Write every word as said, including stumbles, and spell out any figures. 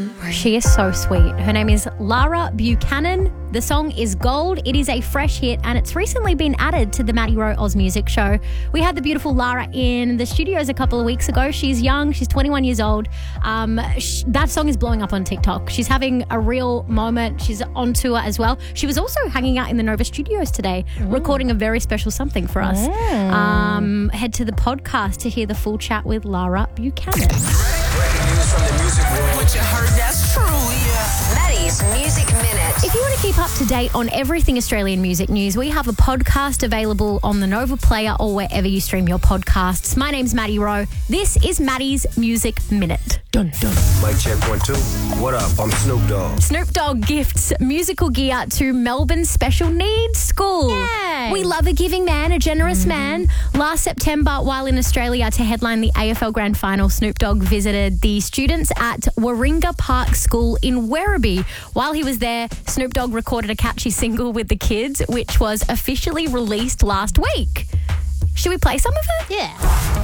She is so sweet. Her name is Lara Buchanan. The song is Gold. It is a fresh hit and it's recently been added to the Maddie Rowe Oz Music Show. We had the beautiful Lara in the studios a couple of weeks ago. She's young. She's twenty-one years old. Um, sh- that song is blowing up on TikTok. She's having a real moment. She's on tour as well. She was also hanging out in the Nova studios today, mm. recording a very special something for us. Mm. Um, head to the podcast to hear the full chat with Lara Buchanan. Breaking news from the music world. What you heard, that's true, yeah. Maddie's Music Minute. If you want to keep up to date on everything Australian music news, we have a podcast available on the Nova Player or wherever you stream your podcasts. My name's Maddie Rowe. This is Maddie's Music Minute. Dun, dun. Mic check one, two. What up? I'm Snoop Dogg. Snoop Dogg gifts musical gear to Melbourne Special Needs School. Yay. We love a giving man, a generous mm. man. Last September, while in Australia to headline the A F L Grand Final, Snoop Dogg visited the students at Warringah Park School in Werribee. While he was there, Snoop Dogg recorded a catchy single with the kids, which was officially released last week. Should we play some of it? Yeah.